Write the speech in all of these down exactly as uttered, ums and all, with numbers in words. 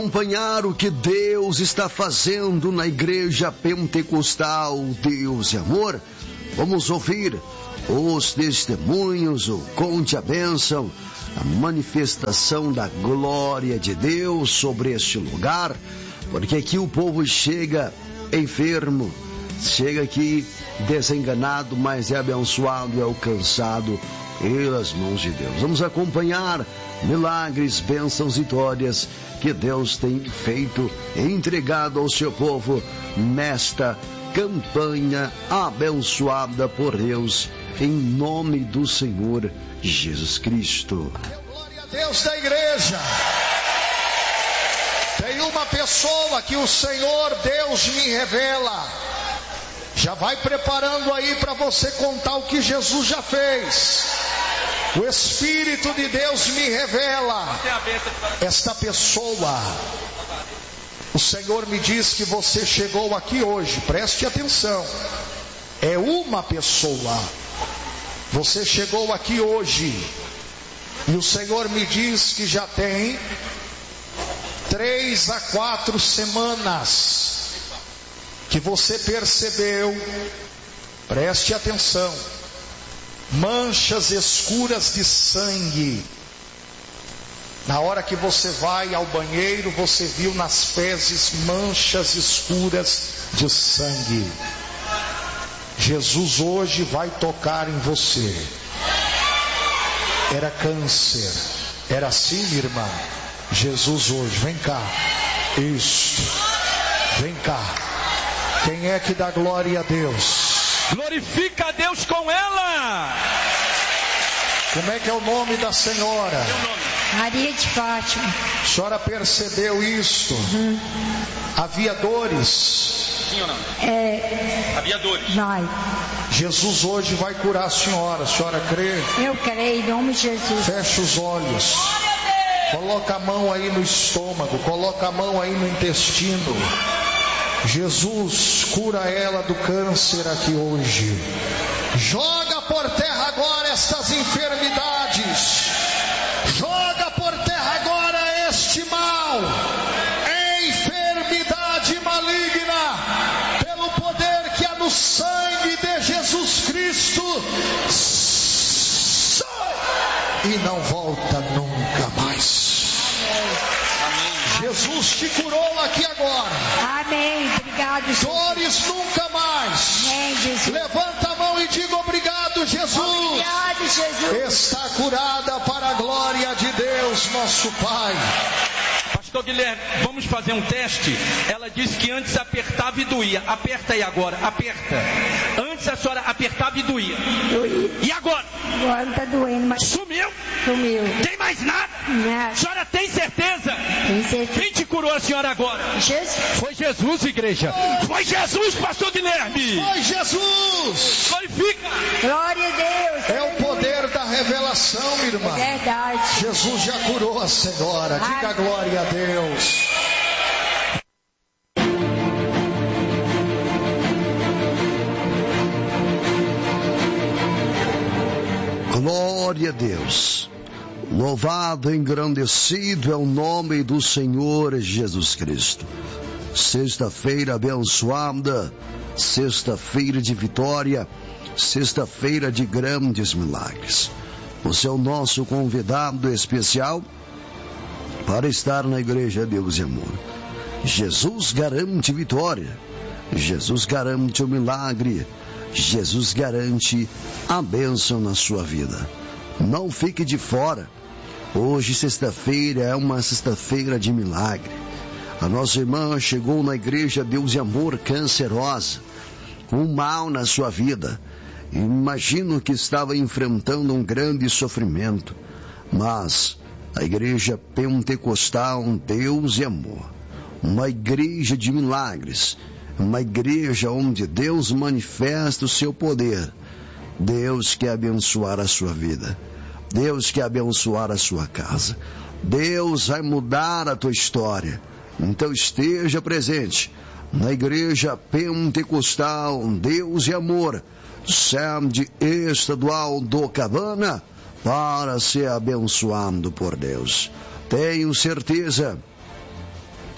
Acompanhar o que Deus está fazendo na Igreja Pentecostal Deus e Amor, vamos ouvir os testemunhos, o conte a bênção, a manifestação da glória de Deus sobre este lugar, porque aqui o povo chega enfermo, chega aqui desenganado, mas é abençoado e alcançado pelas mãos de Deus. Vamos acompanhar milagres, bênçãos e vitórias que Deus tem feito e entregado ao seu povo nesta campanha abençoada por Deus, em nome do Senhor Jesus Cristo. Glória a Deus da igreja. Tem uma pessoa que o Senhor Deus me revela. Já vai preparando aí para você contar o que Jesus já fez. O Espírito de Deus me revela esta pessoa. O Senhor me diz que você chegou aqui hoje, preste atenção. É uma pessoa. Você chegou aqui hoje e o Senhor me diz que já tem três a quatro semanas que você percebeu, preste atenção, manchas escuras de sangue. Na hora que você vai ao banheiro, você viu nas fezes manchas escuras de sangue. Jesus hoje vai tocar em você. Era câncer, era assim, minha irmã. Jesus hoje, vem cá. Isso, vem cá. Quem é que dá glória a Deus? Glorifica a Deus com ela. Como é que é o nome da senhora? Maria de Fátima. A senhora percebeu isso? Uhum. Havia dores? Sim ou não? É. Havia dores. Vai. Jesus hoje vai curar a senhora. A senhora crê? Eu creio, em nome de Jesus. Fecha os olhos. Coloca a mão aí no estômago. Coloca a mão aí no intestino. Jesus cura ela do câncer aqui hoje. Joga por terra agora estas enfermidades. Joga por terra agora este mal. Enfermidade maligna, pelo poder que há no sangue de Jesus Cristo, sai e não volta nunca mais. Jesus te curou aqui agora. Amém. Obrigado, Jesus. Dores nunca mais. Amém, Jesus. Levanta a mão e diga obrigado, Jesus. Obrigado, Jesus. Está curada para a glória de Deus, nosso Pai. Pastor Guilherme, vamos fazer um teste. Ela disse que antes apertava e doía. Aperta aí agora, aperta. Antes a senhora apertava e doía. Doía. E agora? Agora não está doendo, mas sumiu? Sumiu. Tem mais nada? Nada. A senhora tem certeza? Tem certeza. Quem te curou a senhora agora? Jesus. Foi Jesus, igreja. Foi Jesus, pastor Guilherme. Foi Jesus. Glorifica. Glória a Deus. É o poder da revelação, minha irmã. É verdade. Jesus já curou a senhora. Diga a glória a Deus. Glória a Deus. Louvado e engrandecido é o nome do Senhor Jesus Cristo. Sexta-feira abençoada, sexta-feira de vitória, sexta-feira de grandes milagres. Você é o nosso convidado especial para estar na Igreja Deus e Amor. Jesus garante vitória, Jesus garante o milagre, Jesus garante a bênção na sua vida. Não fique de fora. Hoje, sexta-feira, é uma sexta-feira de milagre. A nossa irmã chegou na Igreja Deus e Amor cancerosa, com mal na sua vida. Imagino que estava enfrentando um grande sofrimento, mas a Igreja Pentecostal Deus e Amor, uma igreja de milagres, uma igreja onde Deus manifesta o seu poder. Deus quer abençoar a sua vida. Deus quer abençoar a sua casa. Deus vai mudar a tua história. Então esteja presente na Igreja Pentecostal Deus e Amor, sede estadual do Cabana, para ser abençoado por Deus. Tenho certeza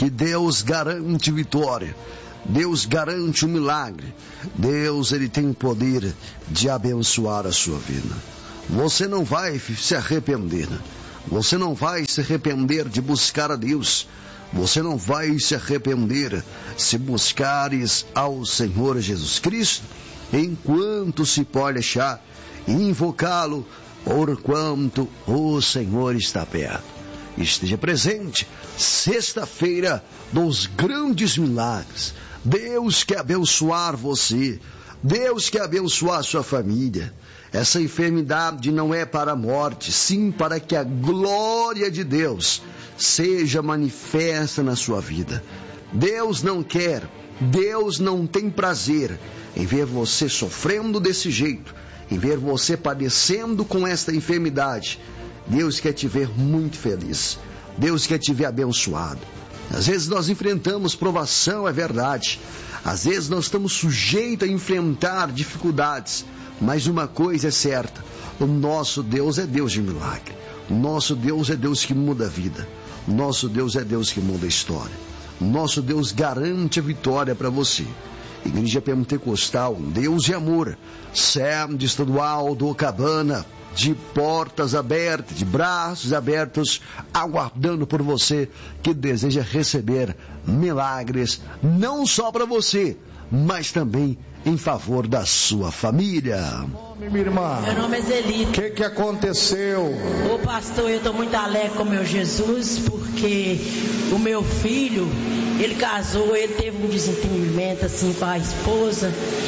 que Deus garante vitória. Deus garante um milagre. Deus, Ele tem o poder de abençoar a sua vida. Você não vai se arrepender. Você não vai se arrepender de buscar a Deus. Você não vai se arrepender se buscares ao Senhor Jesus Cristo, enquanto se pode achar e invocá-lo, porquanto o Senhor está perto. Esteja presente, sexta-feira dos grandes milagres. Deus quer abençoar você. Deus quer abençoar a sua família. Essa enfermidade não é para a morte, sim para que a glória de Deus seja manifesta na sua vida. Deus não quer, Deus não tem prazer em ver você sofrendo desse jeito, em ver você padecendo com esta enfermidade. Deus quer te ver muito feliz. Deus quer te ver abençoado. Às vezes nós enfrentamos provação, é verdade. Às vezes nós estamos sujeitos a enfrentar dificuldades. Mas uma coisa é certa: o nosso Deus é Deus de milagre. O nosso Deus é Deus que muda a vida. O nosso Deus é Deus que muda a história. O nosso Deus garante a vitória para você. Igreja Pentecostal, Deus de amor, sede estadual do Cabana, de portas abertas, de braços abertos, aguardando por você que deseja receber milagres, não só para você, mas também em favor da sua família. Nome, minha irmã? Meu nome é Zelita. O que que aconteceu? Ô pastor, eu estou muito alegre com o meu Jesus, porque o meu filho, ele casou, ele teve um desentendimento assim com a esposa,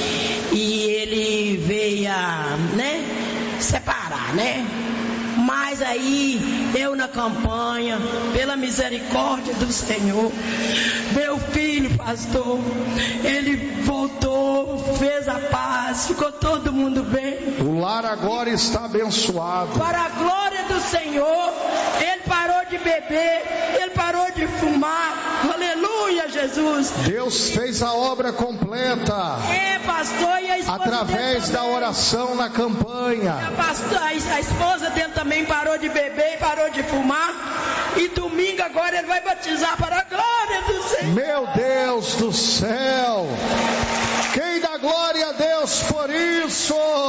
e ele veio a, né, separar, né? Mas aí, eu na campanha, pela misericórdia do Senhor, meu filho, pastor, ele voltou, fez a paz, ficou todo mundo bem. O lar agora está abençoado. Para a glória do Senhor, ele parou de beber, ele parou de fumar. Aleluia, Jesus. Deus fez a obra completa. É, pastor, e a esposa através da também. oração na campanha. A, pastor, a, a esposa dele também parou de beber e parou de fumar. E domingo agora ele vai batizar para a glória do Senhor. Meu Deus do céu! Quem dá glória a Deus por isso?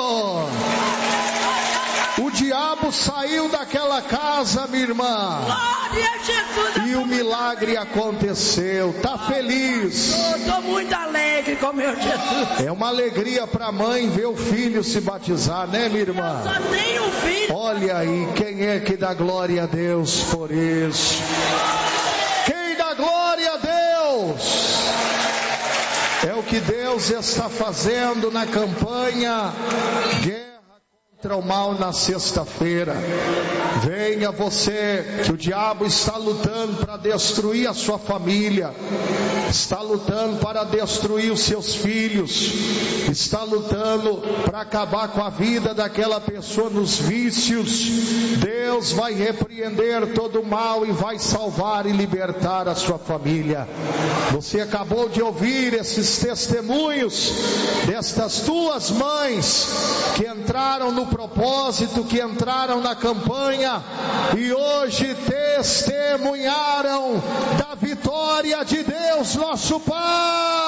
O diabo saiu daquela casa, minha irmã. Glória a Jesus. E o milagre aconteceu. Tá feliz? Estou muito alegre com meu Jesus. É uma alegria para a mãe ver o filho se batizar, né, minha irmã? Eu só tenho um filho. Olha aí, quem é que dá glória a Deus por isso? Quem dá glória a Deus? É o que Deus está fazendo na campanha Guerra contra o Mal na sexta-feira. Venha você, que o diabo está lutando para destruir a sua família, está lutando para destruir os seus filhos, está lutando para acabar com a vida daquela pessoa nos vícios. Deus vai repreender todo o mal e vai salvar e libertar a sua família. Você acabou de ouvir esses testemunhos destas duas mães que entraram no propósito, que entraram na campanha e hoje testemunharam da vitória de Deus, nosso Pai.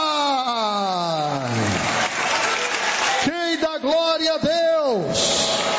Quem dá glória a Deus?